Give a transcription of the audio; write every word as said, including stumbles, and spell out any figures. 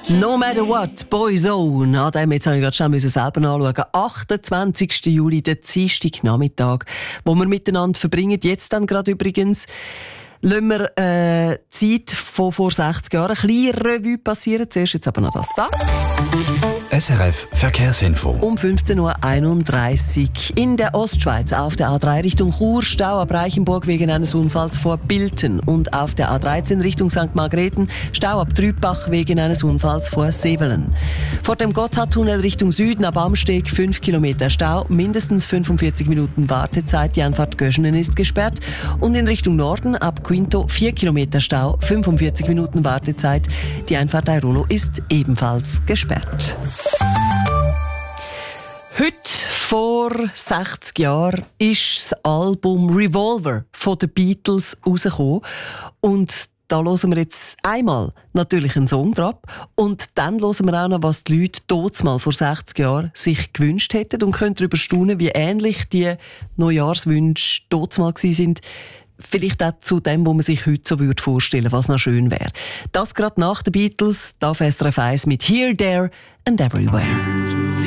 No matter what, Boyzone. An dem jetzt habe ich gerade schnell selber anschauen. achtundzwanzigsten Juli, der Dienstagnachmittag, wo wir miteinander verbringen. Jetzt dann gerade übrigens lassen wir äh, die Zeit von vor sechzig Jahren ein bisschen Revue passieren. Zuerst jetzt aber noch das da. S R F Verkehrsinfo. Um fünfzehn Uhr einunddreißig in der Ostschweiz auf der A drei Richtung Chur, Stau ab Reichenburg wegen eines Unfalls vor Bilten, und auf der A dreizehn Richtung Sankt Margrethen Stau ab Trübach wegen eines Unfalls vor Sevelen. Vor dem Gotthardtunnel Richtung Süden ab Amsteg fünf Kilometer Stau, mindestens fünfundvierzig Minuten Wartezeit, die Einfahrt Göschenen ist gesperrt, und in Richtung Norden ab Quinto vier Kilometer Stau, fünfundvierzig Minuten Wartezeit, die Einfahrt Airolo ist ebenfalls gesperrt. Heute vor sechzig Jahren ist das Album Revolver von den Beatles rausgekommen. Und da hören wir jetzt einmal natürlich einen Song drauf. Und dann hören wir auch noch, was die Leute damals vor sechzig Jahren sich gewünscht hätten. Und können darüber staunen, wie ähnlich die Neujahrswünsche damals waren. Vielleicht auch zu dem, was man sich heute so würde vorstellen, was noch schön wäre. Das gerade nach den Beatles, da auf S R F eins mit Here, There and Everywhere.